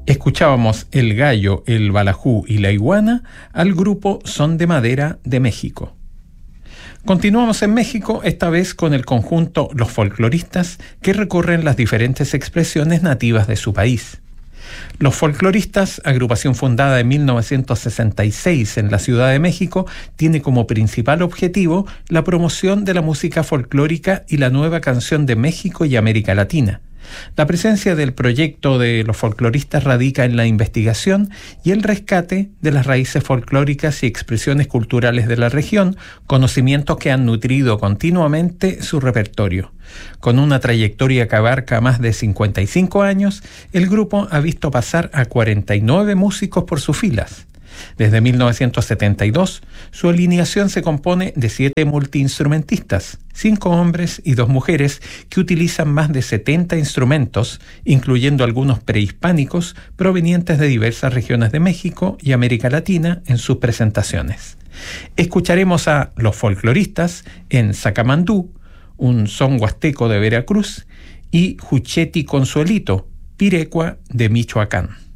Escuchábamos El Gallo, el Balajú y la Iguana al grupo Son de Madera de México. Continuamos en México, esta vez con el conjunto Los Folcloristas, que recorren las diferentes expresiones nativas de su país. Los Folcloristas, agrupación fundada en 1966 en la Ciudad de México, tiene como principal objetivo la promoción de la música folclórica y la nueva canción de México y América Latina. La presencia del proyecto de los folcloristas radica en la investigación y el rescate de las raíces folclóricas y expresiones culturales de la región, conocimientos que han nutrido continuamente su repertorio. Con una trayectoria que abarca más de 55 años, el grupo ha visto pasar a 49 músicos por sus filas. Desde 1972, su alineación se compone de 7 multiinstrumentistas, 5 hombres y 2 mujeres que utilizan más de 70 instrumentos, incluyendo algunos prehispánicos provenientes de diversas regiones de México y América Latina en sus presentaciones. Escucharemos a Los Folcloristas en Sacamandú, un son huasteco de Veracruz, y Jucheti Consuelito, pirecua de Michoacán.